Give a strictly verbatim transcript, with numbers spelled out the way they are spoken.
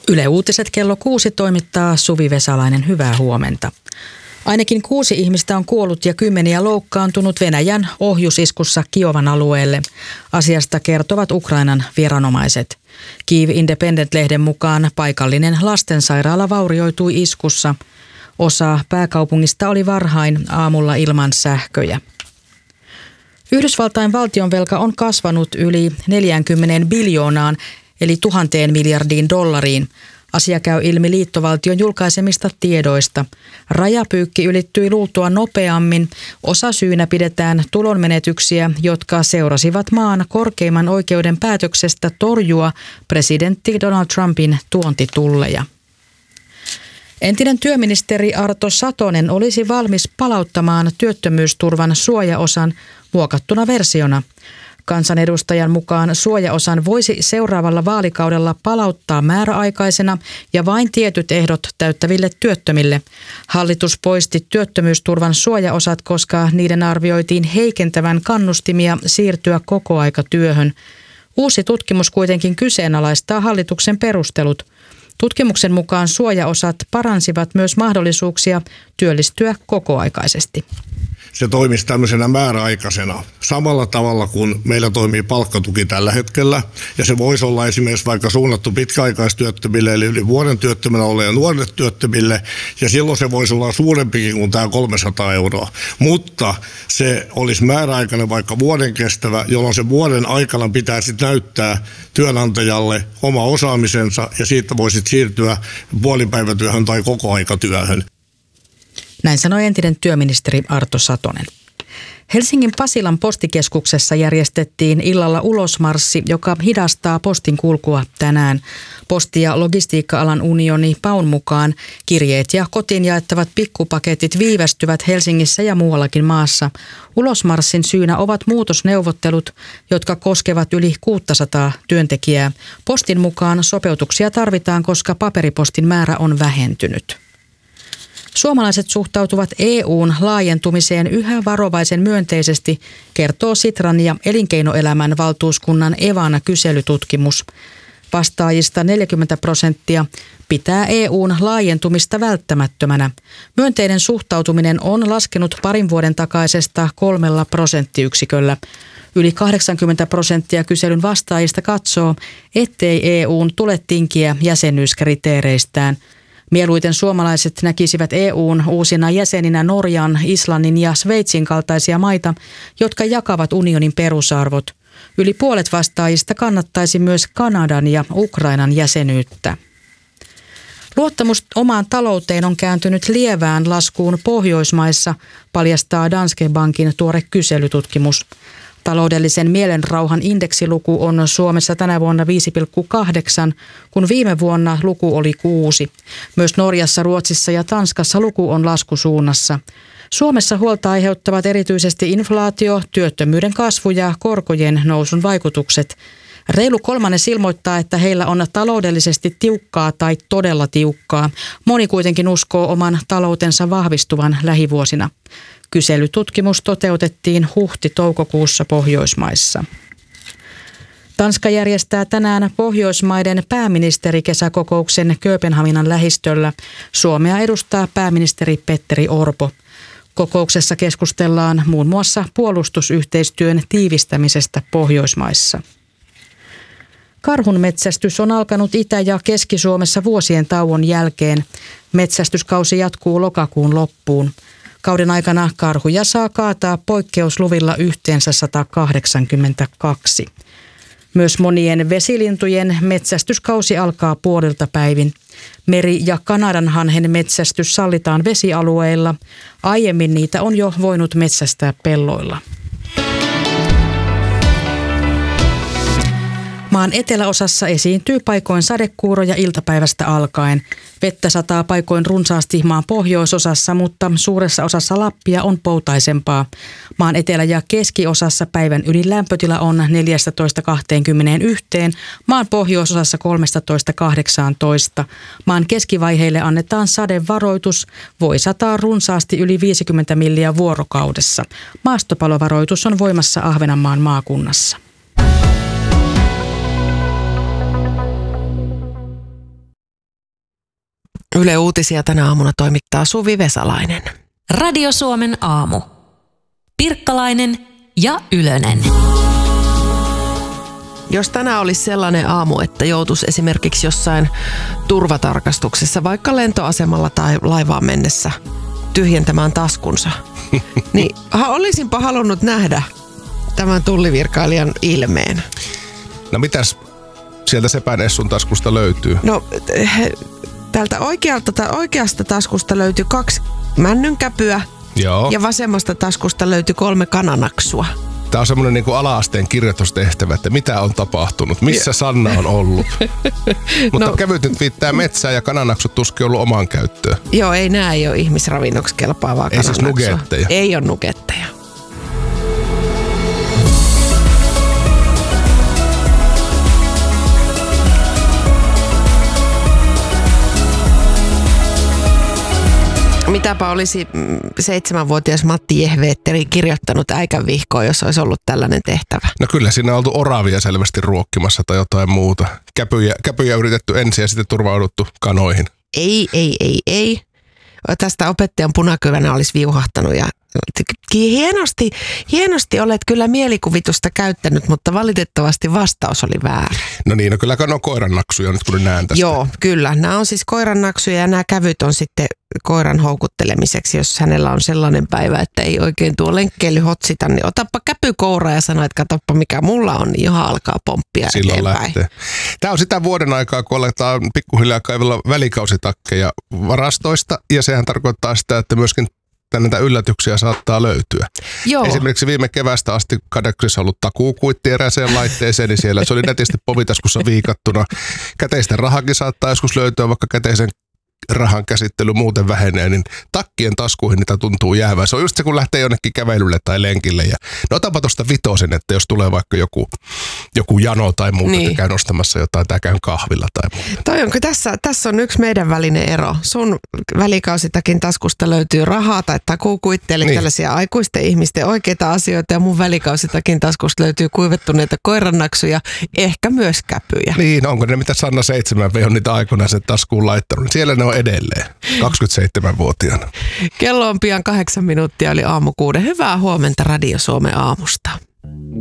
Yle Uutiset kello kuusi toimittaa Suvi Vesalainen. Hyvää huomenta. Ainakin kuusi ihmistä on kuollut ja kymmeniä loukkaantunut Venäjän ohjusiskussa Kiovan alueelle. Asiasta kertovat Ukrainan viranomaiset. Kyiv Independent-lehden mukaan paikallinen lastensairaala vaurioitui iskussa. Osa pääkaupungista oli varhain aamulla ilman sähköjä. Yhdysvaltain valtionvelka on kasvanut yli neljäänkymmeneen biljoonaan eli tuhanteen miljardiin dollariin. Asia käy ilmi liittovaltion julkaisemista tiedoista. Rajapyykki ylittyi luultua nopeammin. Osa syynä pidetään tulonmenetyksiä, jotka seurasivat maan korkeimman oikeuden päätöksestä torjua presidentti Donald Trumpin tuontitulleja. Entinen työministeri Arto Satonen olisi valmis palauttamaan työttömyysturvan suojaosan muokattuna versiona. Kansanedustajan mukaan suojaosan voisi seuraavalla vaalikaudella palauttaa määräaikaisena ja vain tietyt ehdot täyttäville työttömille. Hallitus poisti työttömyysturvan suojaosat, koska niiden arvioitiin heikentävän kannustimia siirtyä kokoaikatyöhön. Uusi tutkimus kuitenkin kyseenalaistaa hallituksen perustelut. Tutkimuksen mukaan suojaosat paransivat myös mahdollisuuksia työllistyä kokoaikaisesti. Se toimisi tämmöisenä määräaikaisena samalla tavalla kuin meillä toimii palkkatuki tällä hetkellä. Ja se voisi olla esimerkiksi vaikka suunnattu pitkäaikaistyöttömille eli yli vuoden työttömänä olleille nuorille työttömille. Ja silloin se voisi olla suurempikin kuin tämä kolmesataa euroa. Mutta se olisi määräaikainen vaikka vuoden kestävä, jolloin se vuoden aikana pitää sitten näyttää työnantajalle oma osaamisensa ja siitä voisit siirtyä puolipäivätyöhön tai kokoaikatyöhön. Näin sanoi entinen työministeri Arto Satonen. Helsingin Pasilan postikeskuksessa järjestettiin illalla ulosmarssi, joka hidastaa postin kulkua tänään. Posti- ja logistiikka-alan unioni Paun mukaan kirjeet ja kotiin jaettavat pikkupaketit viivästyvät Helsingissä ja muuallakin maassa. Ulosmarssin syynä ovat muutosneuvottelut, jotka koskevat yli kuusisataa työntekijää. Postin mukaan sopeutuksia tarvitaan, koska paperipostin määrä on vähentynyt. Suomalaiset suhtautuvat E U:n laajentumiseen yhä varovaisen myönteisesti, kertoo Sitran ja elinkeinoelämän valtuuskunnan Evana kyselytutkimus. Vastaajista neljäkymmentä prosenttia pitää E U:n laajentumista välttämättömänä. Myönteinen suhtautuminen on laskenut parin vuoden takaisesta kolmella prosenttiyksiköllä. Yli kahdeksankymmentä prosenttia kyselyn vastaajista katsoo, ettei E U:n tule tinkiä jäsenyyskriteereistään. Mieluiten suomalaiset näkisivät E U:n uusina jäseninä Norjan, Islannin ja Sveitsin kaltaisia maita, jotka jakavat unionin perusarvot. Yli puolet vastaajista kannattaisi myös Kanadan ja Ukrainan jäsenyyttä. Luottamus omaan talouteen on kääntynyt lievään laskuun Pohjoismaissa, paljastaa Danske Bankin tuore kyselytutkimus. Taloudellisen mielenrauhan indeksiluku on Suomessa tänä vuonna viisi pilkku kahdeksan, kun viime vuonna luku oli kuusi. Myös Norjassa, Ruotsissa ja Tanskassa luku on laskusuunnassa. Suomessa huolta aiheuttavat erityisesti inflaatio, työttömyyden kasvu ja korkojen nousun vaikutukset. Reilu kolmannes ilmoittaa, että heillä on taloudellisesti tiukkaa tai todella tiukkaa. Moni kuitenkin uskoo oman taloutensa vahvistuvan lähivuosina. Kyselytutkimus toteutettiin huhti-toukokuussa Pohjoismaissa. Tanska järjestää tänään Pohjoismaiden pääministerikesäkokouksen Kööpenhaminan lähistöllä. Suomea edustaa pääministeri Petteri Orpo. Kokouksessa keskustellaan muun muassa puolustusyhteistyön tiivistämisestä Pohjoismaissa. Karhunmetsästys on alkanut Itä- ja Keski-Suomessa vuosien tauon jälkeen. Metsästyskausi jatkuu lokakuun loppuun. Kauden aikana karhuja saa kaataa poikkeusluvilla yhteensä sata kahdeksankymmentäkaksi. Myös monien vesilintujen metsästyskausi alkaa puolilta päivin. Meri- ja kanadanhanhen metsästys sallitaan vesialueilla. Aiemmin niitä on jo voinut metsästää pelloilla. Maan eteläosassa esiintyy paikoin sadekuuroja iltapäivästä alkaen. Vettä sataa paikoin runsaasti maan pohjoisosassa, mutta suuressa osassa Lappia on poutaisempaa. Maan etelä- ja keskiosassa päivän ylin lämpötila on neljätoista kaksikymmentäyksi, maan pohjoisosassa kolmetoista kahdeksantoista. Maan keskivaiheille annetaan sadevaroitus, voi sataa runsaasti yli viisikymmentä milliä vuorokaudessa. Maastopalovaroitus on voimassa Ahvenanmaan maakunnassa. Yle Uutisia tänä aamuna toimittaa Suvi Vesalainen. Radio Suomen aamu. Pirkkalainen ja Ylönen. Jos tänään olisi sellainen aamu, että joutuisi esimerkiksi jossain turvatarkastuksessa, vaikka lentoasemalla tai laivaan mennessä, tyhjentämään taskunsa, niin olisinpa halunnut nähdä tämän tullivirkailijan ilmeen. No mitäs sieltä sepän Essun taskusta löytyy? No tältä oikealta, oikeasta taskusta löytyy kaksi männynkäpyä. Joo. Ja vasemmasta taskusta löytyi kolme kananaksua. Tämä on semmoinen niin kuin ala-asteen kirjoitustehtävä, että mitä on tapahtunut, missä Sanna on ollut. Mutta no, kävyt nyt viittää metsää ja kananaksut tuskin ollut omaan käyttöön. Joo, ei nämä ei ole ihmisravinnoksi kelpaavaa kananaksua. Ei siis nugetteja. Ei ole nugetteja. Mitäpä olisi seitsemänvuotias Matti Jehveetteri kirjoittanut äikän vihkoon, jos olisi ollut tällainen tehtävä? No kyllä siinä on oltu oravia selvästi ruokkimassa tai jotain muuta. Käpyjä, käpyjä yritetty ensin ja sitten turvauduttu kanoihin. Ei, ei, ei, ei. Tästä opettajan punakyvänä olisi viuhahtanut ja hienosti, hienosti olet kyllä mielikuvitusta käyttänyt, mutta valitettavasti vastaus oli väärä. No niin, no kyllä on koirannaksuja nyt kun näen tästä. Joo, kyllä. Nämä on siis koirannaksuja ja nämä kävyt on sitten koiran houkuttelemiseksi, jos hänellä on sellainen päivä, että ei oikein tuo lenkkeily hotsita, niin otappa käpykoura ja sano, että katsoppa mikä mulla on, niin johon alkaa pomppia silloin eteenpäin. Lähtee. Tämä on sitä vuoden aikaa, kun aletaan pikkuhiljaa kaivella välikausitakkeja varastoista, ja sehän tarkoittaa sitä, että myöskin näitä yllätyksiä saattaa löytyä. Joo. Esimerkiksi viime kevästä asti Kadeksissa on ollut takuukuitti erääseen laitteeseen, niin siellä se oli netisti povitaskussa viikattuna. Käteisten rahakin saattaa joskus löytyä, vaikka käteisen rahan käsittely muuten vähenee, niin takkien taskuihin niitä tuntuu jäävää. Se on just se, kun lähtee jonnekin kävelylle tai lenkille. Ja no otapa tuosta vitosen, että jos tulee vaikka joku, joku jano tai muuta, niin. Että käy nostamassa jotain tai käyn kahvilla tai muuta. Toi onko tässä, tässä on yksi meidän välinen ero. Sun välikausitakin taskusta löytyy rahaa tai takuukuitti, eli niin. Tällaisia aikuisten ihmisten oikeita asioita, ja mun välikausitakin taskusta löytyy kuivettuneita koirannaksuja, ehkä myös käpyjä. Niin, onko ne mitä Sanna seitsemän V on niitä aikoinaan sen taskuun laittanut? Siellä ne on edelleen, kaksikymmentäseitsemänvuotiaana. Kello on pian kahdeksan minuuttia, eli aamu kuuden. Hyvää huomenta Radio Suomen aamusta.